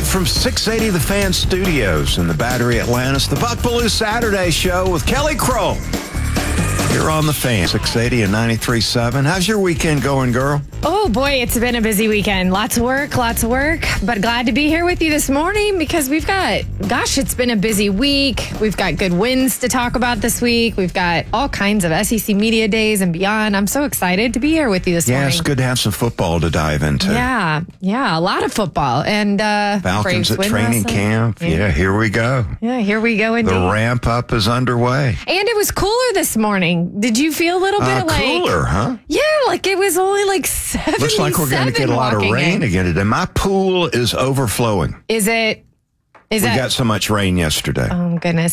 from 680 The Fan Studios in the Battery, Atlanta. It's the Buck Belue Saturday Show with Kelly Kroll. You're on The Fan, 680 and 93.7. How's your weekend going, girl? Oh, boy, it's been a busy weekend. Lots of work, but glad to be here with you this morning because it's been a busy week. We've got good wins to talk about this week. We've got all kinds of SEC Media Days and beyond. I'm so excited to be here with you this morning. Yeah, it's good to have some football to dive into. Yeah, a lot of football. And Falcons at training camp. Yeah, here we go. Yeah, here we go indeed. The ramp up is underway. And it was cooler this morning. Did you feel a little bit like... Cooler, huh? Yeah, like it was only like 77. Looks like we're going to get a lot of rain again today. My pool is overflowing. Is it? We got so much rain yesterday. Oh, goodness.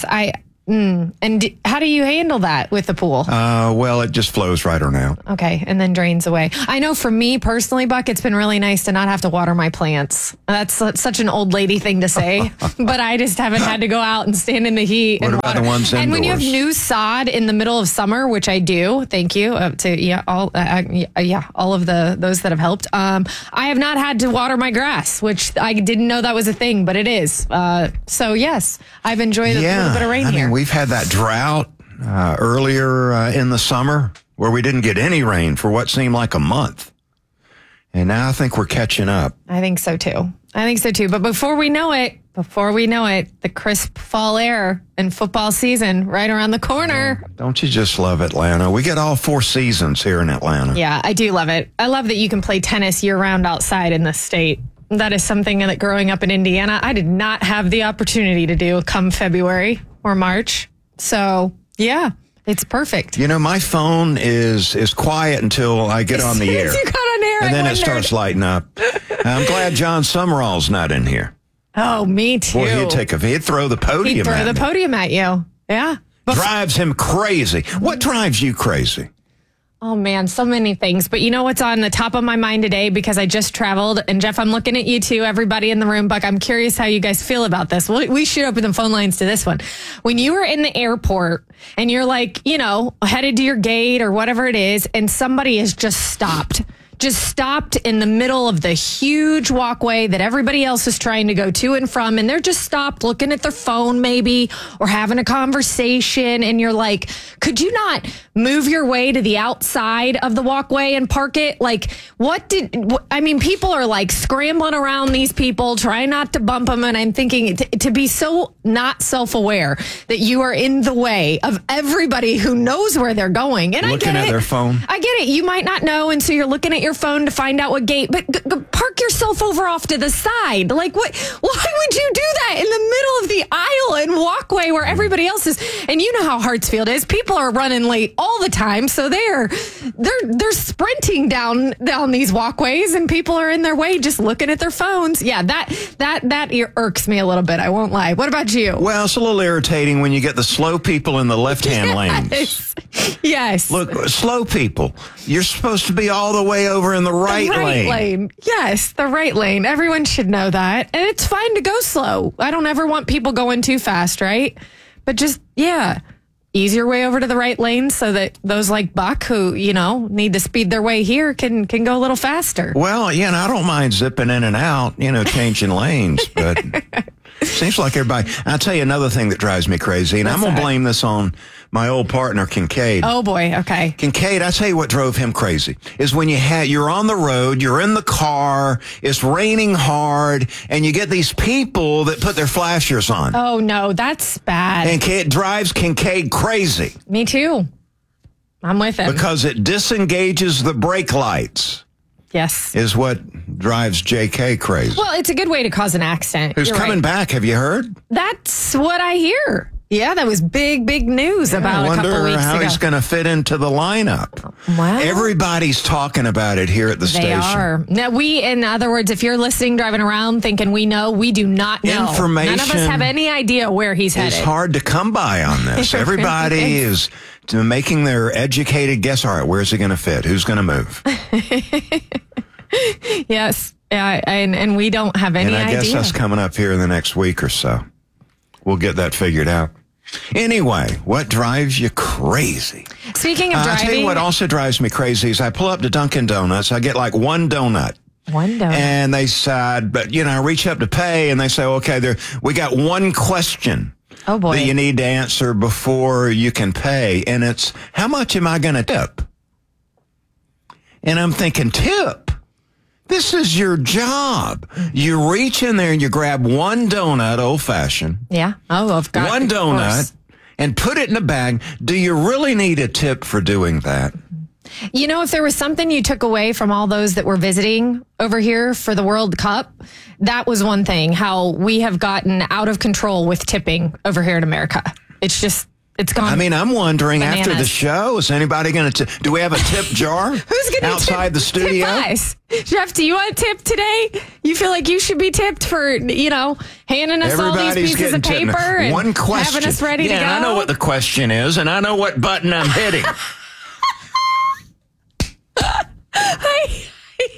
And how do you handle that with the pool? Well, it just flows right on out. Okay, and then drains away. I know for me personally, Buck, it's been really nice to not have to water my plants. That's such an old lady thing to say, but I just haven't had to go out and stand in the heat and about water. The ones indoors? And when you have new sod in the middle of summer, which I do, thank you all of those that have helped. I have not had to water my grass, which I didn't know that was a thing, but it is. So yes, I've enjoyed a little bit of rain here. We've had that drought earlier in the summer where we didn't get any rain for what seemed like a month. And now I think we're catching up. I think so too. But before we know it, the crisp fall air and football season right around the corner. Don't you just love Atlanta? We get all 4 seasons here in Atlanta. Yeah, I do love it. I love that you can play tennis year-round outside in this state. That is something that growing up in Indiana, I did not have the opportunity to do come February or March. So, yeah, it's perfect. You know, my phone is quiet until I get on the air. You got on air, and then it starts lighting up. I'm glad John Summerall's not in here. Oh, me too. Boy, he'd throw the podium at me. He'd throw the podium at you. Yeah. Drives him crazy. What drives you crazy? Oh, man, so many things. But you know what's on the top of my mind today because I just traveled. And, Jeff, I'm looking at you, too, everybody in the room. Buck, I'm curious how you guys feel about this. We should open the phone lines to this one. When you were in the airport and you're like, headed to your gate or whatever it is, and somebody has just stopped in the middle of the huge walkway that everybody else is trying to go to and from, and they're just stopped looking at their phone maybe or having a conversation, and you're like, could you not move your way to the outside of the walkway and park it? Like, people are like scrambling around these people, trying not to bump them, and I'm thinking to be so not self-aware that you are in the way of everybody who knows where they're going. And looking at their phone. I get it. You might not know, and so you're looking at your phone to find out what gate, but park yourself over off to the side. Like, what? Why would you do that in the middle of the aisle and walkway where everybody else is? And you know how Hartsfield is. People are running late all the time, so they're sprinting down these walkways, and people are in their way just looking at their phones. Yeah, that irks me a little bit. I won't lie. What about you? Well, it's a little irritating when you get the slow people in the left-hand lanes. Yes. Look, slow people. You're supposed to be all the way over in the right lane. Yes, the right lane. Everyone should know that. And it's fine to go slow. I don't ever want people going too fast, right? But just, ease your way over to the right lane so that those like Buck who, need to speed their way here can go a little faster. Well, I don't mind zipping in and out, changing lanes, but seems like everybody. I'll tell you another thing that drives me crazy, and I'm going to blame this on my old partner, Kincaid. Oh, boy. Okay. Kincaid, I tell you what drove him crazy is when you're on the road, you're in the car, it's raining hard, and you get these people that put their flashers on. Oh, no, that's bad. And it drives Kincaid crazy. Me too. I'm with him. Because it disengages the brake lights. Yes. Is what drives JK crazy. Well, it's a good way to cause an accident. Who's coming back? Have you heard? That's what I hear. Yeah, that was big news about a couple weeks ago. I wonder how he's going to fit into the lineup. Wow. Everybody's talking about it here at the station. They are. Now, in other words, if you're listening, driving around thinking we know, we do not know. Information. None of us have any idea where he's headed. It's hard to come by on this. Everybody is making their educated guess. All right, where's he going to fit? Who's going to move? Yes. And we don't have any idea. And I guess that's coming up here in the next week or so. We'll get that figured out. Anyway, what drives you crazy? Speaking of driving. I'll tell you what also drives me crazy is I pull up to Dunkin' Donuts. I get like one donut. One donut. And they said, but, I reach up to pay, and they say, okay, we got one question. Oh, boy. That you need to answer before you can pay. And it's, how much am I going to tip? And I'm thinking, tip? This is your job. You reach in there and you grab one donut, old-fashioned. Yeah. Oh, I've got one donut and put it in a bag. Do you really need a tip for doing that? If there was something you took away from all those that were visiting over here for the World Cup, that was one thing, how we have gotten out of control with tipping over here in America. It's gone. I'm wondering bananas. After the show, is anybody going to do we have a tip jar? Who's going to outside the studio? Tip us? Jeff, do you want a tip today? You feel like you should be tipped for, handing us all these pieces of paper and one question. Having us ready to go? I know what the question is, and I know what button I'm hitting. I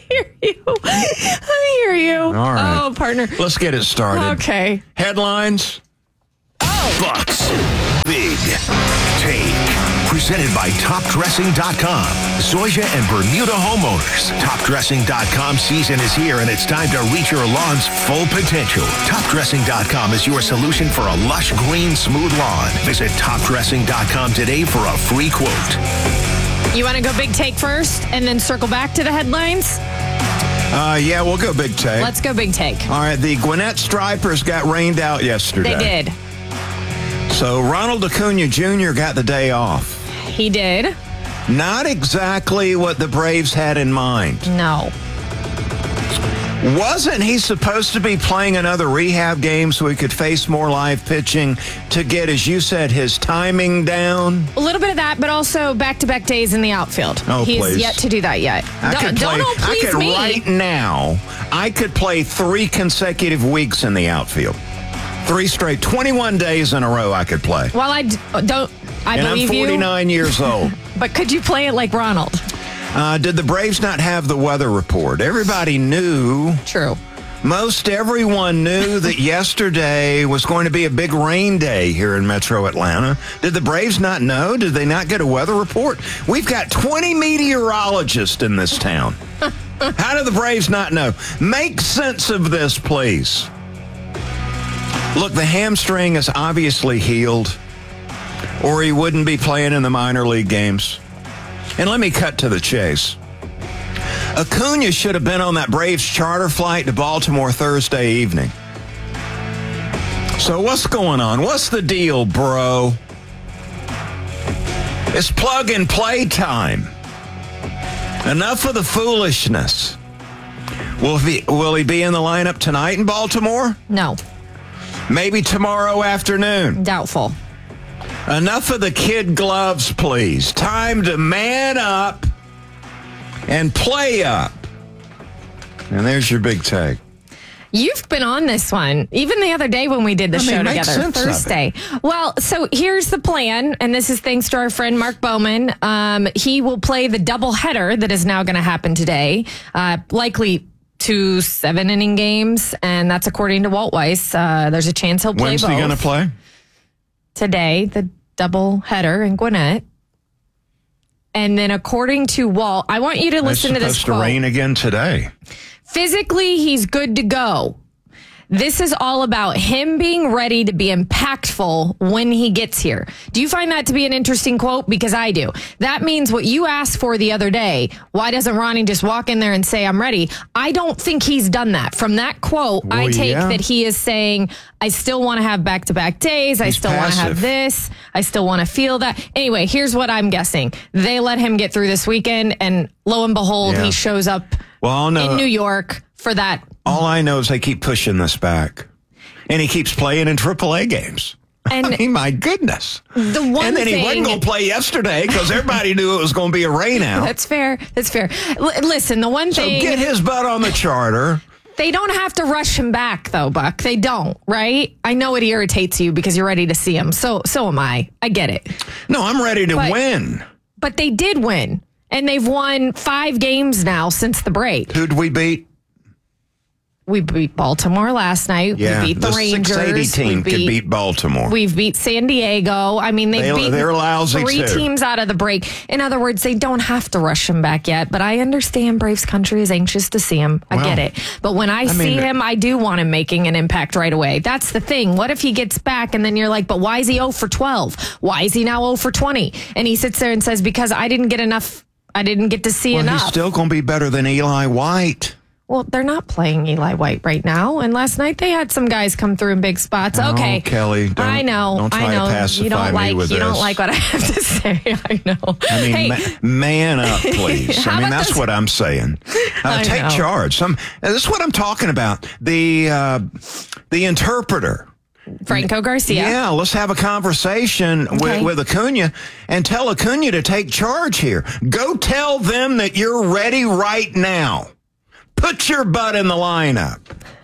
hear you. All right. Oh, partner. Let's get it started. Okay. Headlines. Bucks Big Take. Presented by TopDressing.com. Zoysia and Bermuda homeowners. TopDressing.com season is here, and it's time to reach your lawn's full potential. TopDressing.com is your solution for a lush, green, smooth lawn. Visit TopDressing.com today for a free quote. You want to go big take first and then circle back to the headlines? Yeah, we'll go big take. Let's go big take. All right, the Gwinnett Stripers got rained out yesterday. They did. So Ronald Acuna Jr. got the day off. He did. Not exactly what the Braves had in mind. No. Wasn't he supposed to be playing another rehab game so he could face more live pitching to get, as you said, his timing down? A little bit of that, but also back-to-back days in the outfield. Oh, He's please. yet to do that yet. Right now, I could play 3 consecutive weeks in the outfield. 3 straight, 21 days in a row I could play. Well, I I'm believe 49 years old. But could you play it like Ronald? Did the Braves not have the weather report? Everybody knew. True. Most everyone knew that yesterday was going to be a big rain day here in Metro Atlanta. Did the Braves not know? Did they not get a weather report? We've got 20 meteorologists in this town. How do the Braves not know? Make sense of this, please. Look, the hamstring is obviously healed, or he wouldn't be playing in the minor league games. And let me cut to the chase. Acuna should have been on that Braves charter flight to Baltimore Thursday evening. So what's going on? What's the deal, bro? It's plug and play time. Enough of the foolishness. Will he be in the lineup tonight in Baltimore? No. Maybe tomorrow afternoon. Doubtful. Enough of the kid gloves, please. Time to man up and play up. And there's your big take. You've been on this one, even the other day when we did the show together, Thursday. Well, so here's the plan, and this is thanks to our friend Mark Bowman. He will play the doubleheader that is now going to happen today, likely 2 7-inning games, and that's according to Walt Weiss. There's a chance he'll play both. When's he going to play? Today, the doubleheader in Gwinnett. And then according to Walt, I want you to listen to this quote. It's supposed to rain again today. Physically, he's good to go. This is all about him being ready to be impactful when he gets here. Do you find that to be an interesting quote? Because I do. That means what you asked for the other day. Why doesn't Ronnie just walk in there and say, I'm ready? I don't think he's done that. From that quote, I take that he is saying, I still want to have back-to-back days. I still want to have this. I still want to feel that. Anyway, here's what I'm guessing. They let him get through this weekend, and lo and behold, he shows up in New York for that. All I know is they keep pushing this back. And he keeps playing in AAA games. And I mean, my goodness. And then he wasn't going to play yesterday because everybody knew it was going to be a rain out. That's fair. That's fair. Listen, the one thing... So get his butt on the charter. They don't have to rush him back, though, Buck. They don't, right? I know it irritates you because you're ready to see him. So am I. I get it. No, I'm ready to win. But they did win. And they've won 5 games now since the break. Who'd we beat? We beat Baltimore last night. Yeah, we beat the Rangers. 680 team could beat Baltimore. We've beat San Diego. I mean, they're lousy three too. teams out of the break. In other words, they don't have to rush him back yet. But I understand Braves country is anxious to see him. I get it. But when I see him, I do want him making an impact right away. That's the thing. What if he gets back and then you're like, but why is he 0 for 12? Why is he now 0 for 20? And he sits there and says, because I didn't get enough. I didn't get to see enough. He's still going to be better than Eli White. Well, they're not playing Eli White right now, and last night they had some guys come through in big spots. Okay, Kelly, I know. Don't try to pacify me with this. You don't like what I have to say. I know. I mean, man up, please. I mean, that's what I'm saying. Take charge. This is what I'm talking about. The interpreter. Franco Garcia. Yeah, let's have a conversation with Acuna and tell Acuna to take charge here. Go tell them that you're ready right now. Put your butt in the lineup.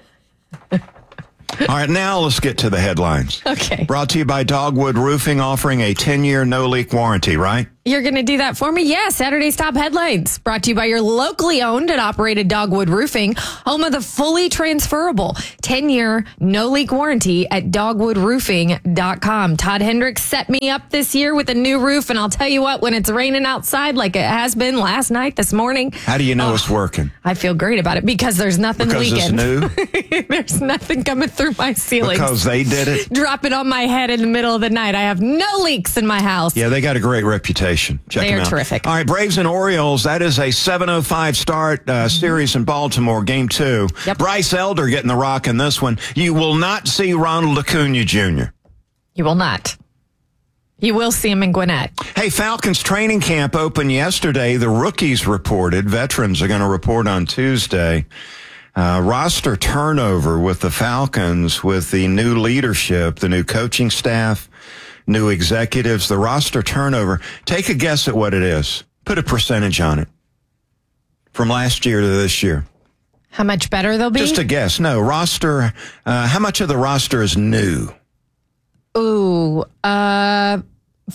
All right, now let's get to the headlines. Okay. Brought to you by Dogwood Roofing, offering a 10-year no-leak warranty, right? You're going to do that for me? Yeah, Saturday's top headlines. Brought to you by your locally owned and operated Dogwood Roofing, home of the fully transferable 10-year no-leak warranty at dogwoodroofing.com. Todd Hendricks set me up this year with a new roof, and I'll tell you what, when it's raining outside like it has been last night, this morning. How do you know it's working? I feel great about it because there's nothing leaking. It's new? There's nothing coming through my ceilings. Because they did it? Drop it on my head in the middle of the night. I have no leaks in my house. Yeah, they got a great reputation. Check they them are out. Terrific. All right, Braves and Orioles. That is a 7:05 start series in Baltimore, Game 2. Yep. Bryce Elder getting the rock in this one. You will not see Ronald Acuna Jr. You will not. You will see him in Gwinnett. Hey, Falcons training camp opened yesterday. The rookies reported. Veterans are going to report on Tuesday. Roster turnover with the Falcons, with the new leadership, the new coaching staff, new executives, the roster turnover. Take a guess at what it is. Put a percentage on it. From last year to this year. How much better they'll be? Just a guess. No, roster. How much of the roster is new? Ooh, 40%.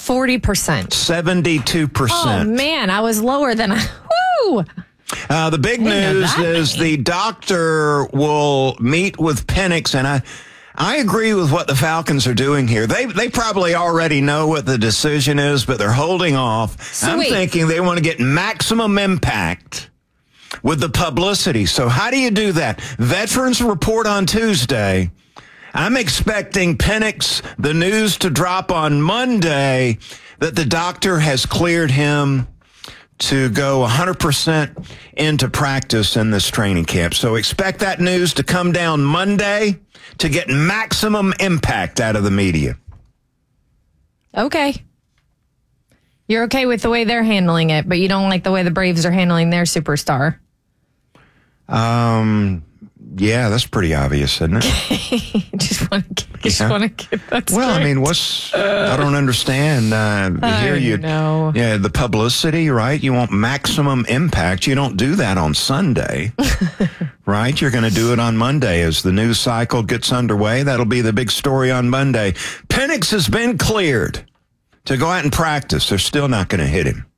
72%. Oh, man, I was lower than woo! The big news is the doctor will meet with Penix, and I agree with what the Falcons are doing here. They probably already know what the decision is, but they're holding off. Sweet. I'm thinking they want to get maximum impact with the publicity. So how do you do that? Veterans report on Tuesday. I'm expecting Penix, the news to drop on Monday that the doctor has cleared him to go 100% into practice in this training camp. So expect that news to come down Monday to get maximum impact out of the media. Okay. You're okay with the way they're handling it, but you don't like the way the Braves are handling their superstar. Yeah, that's pretty obvious, isn't it? just want to get that straight. Well, I mean, I don't understand. Yeah, the publicity, right? You want maximum impact. You don't do that on Sunday, right? You're going to do it on Monday as the news cycle gets underway. That'll be the big story on Monday. Penix has been cleared to go out and practice. They're still not going to hit him.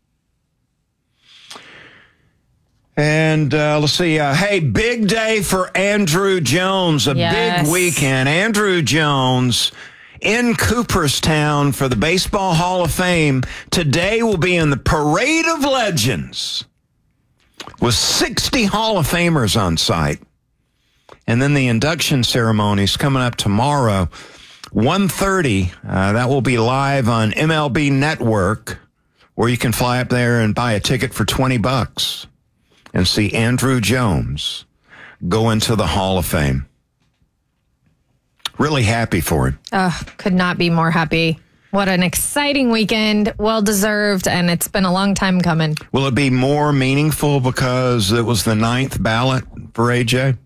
And let's see. Hey, big day for Andruw Jones. Big weekend. Andruw Jones in Cooperstown for the Baseball Hall of Fame. Today will be in the Parade of Legends with 60 Hall of Famers on site. And then the induction ceremony is coming up tomorrow, 1:30. That will be live on MLB Network, or you can fly up there and buy a ticket for $20. And see Andruw Jones go into the Hall of Fame. Really happy for him. Could not be more happy. What an exciting weekend. Well deserved, and it's been a long time coming. Will it be more meaningful because it was the 9th ballot for AJ?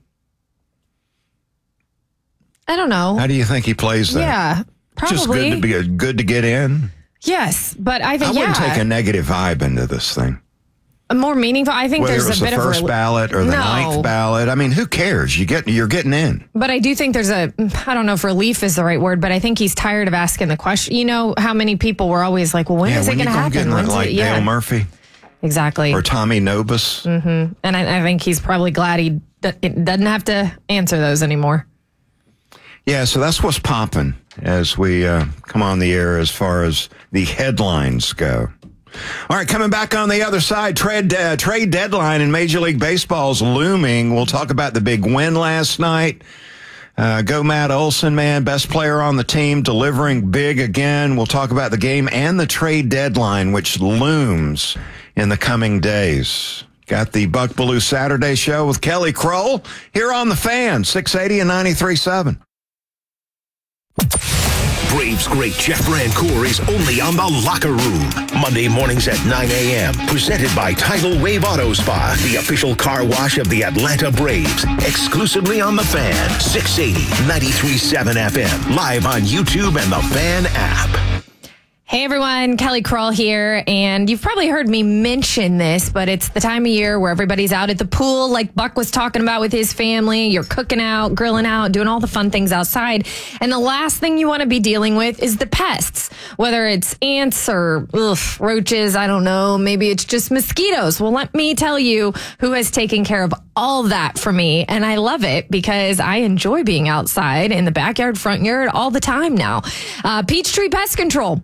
I don't know. How do you think he plays that? Yeah, probably. Just good to get in? Yes, but I think, I wouldn't take a negative vibe into this thing. More meaningful. I think whether there's a bit of the first ballot or the 9th ballot. I mean, who cares? You're getting in. But I do think there's I don't know if relief is the right word, but I think he's tired of asking the question. You know how many people were always like, well, when is it going to happen? Dale Murphy. Exactly. Or Tommy Nobis. Mm-hmm. And I think he's probably glad he it doesn't have to answer those anymore. Yeah, so that's what's popping as we come on the air as far as the headlines go. All right, coming back on the other side, trade deadline in Major League Baseball's looming. We'll talk about the big win last night. Go Matt Olson, man, best player on the team, delivering big again. We'll talk about the game and the trade deadline, which looms in the coming days. Got the Buck Belue Saturday show with Kelly Kroll here on The Fan, 680 and 93.7. Braves great Jeff Brancourt is only on The Locker Room. Monday mornings at 9 a.m. Presented by Tidal Wave Auto Spa, the official car wash of the Atlanta Braves. Exclusively on The Fan, 680, 93.7 FM. Live on YouTube and The Fan app. Hey everyone, Kelly Kroll here, and you've probably heard me mention this, but it's the time of year where everybody's out at the pool like Buck was talking about with his family. You're cooking out, grilling out, doing all the fun things outside, and the last thing you want to be dealing with is the pests, whether it's ants or roaches, I don't know, maybe it's just mosquitoes. Well, let me tell you who has taken care of all that for me, and I love it because I enjoy being outside in the backyard, front yard all the time now. Peachtree Pest Control.